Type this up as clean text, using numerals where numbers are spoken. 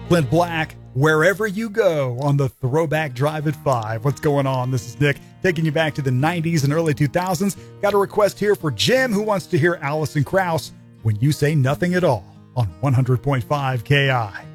Clint Black, Wherever You Go on the Throwback Drive at 5. What's going on? This is Nick, taking you back to the 90s and early 2000s. Got a request here for Jim, who wants to hear Alison Krauss, When You Say Nothing at All, on 100.5 KI.